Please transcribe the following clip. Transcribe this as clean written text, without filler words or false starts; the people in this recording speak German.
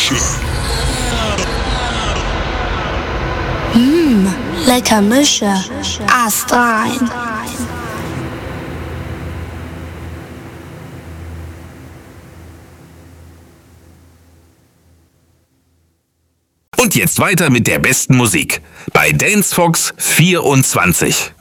Lecker Mische. Ast rein. Und jetzt weiter mit der besten Musik bei Dance Fox 24.